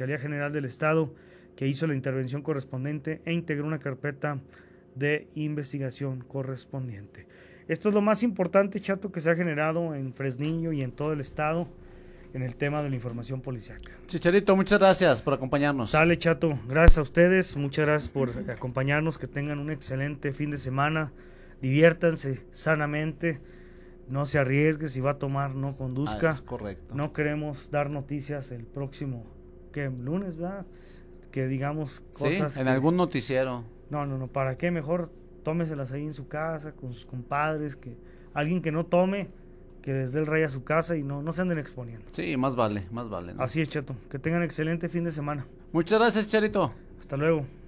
Fiscalía General del Estado, que hizo la intervención correspondiente e integró una carpeta de investigación correspondiente. Esto es lo más importante, Chato, que se ha generado en Fresnillo y en todo el estado en el tema de la información policíaca. Chicharito, muchas gracias por acompañarnos. Sale, Chato, gracias a ustedes, muchas gracias por acompañarnos, que tengan un excelente fin de semana, diviértanse sanamente, no se arriesgue, si va a tomar no conduzca. Es correcto. No queremos dar noticias el próximo lunes, ¿verdad? Que digamos cosas. Sí, en algún noticiero. No, ¿para qué? Mejor tómeselas ahí en su casa, con sus compadres, que alguien que no tome, que les dé el rey a su casa y no se anden exponiendo. Sí, más vale, ¿no? Así es, Chato, que tengan excelente fin de semana. Muchas gracias, Chicharito. Hasta luego.